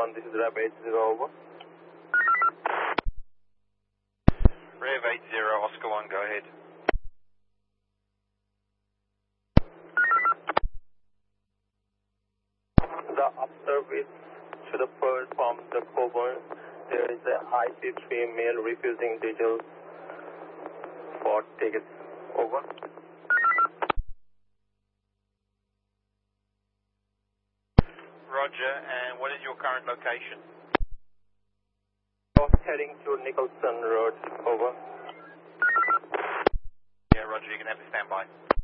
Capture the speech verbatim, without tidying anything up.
one, this is Rev eight zero, over. Rev eight zero, Oscar one, go ahead. The up-service should have heard from the Coburn. There is a I C three male refusing details for tickets. Over. Roger, and what is your current location? Heading to Nicholson Road. Over. Yeah, Roger, you can have a standby.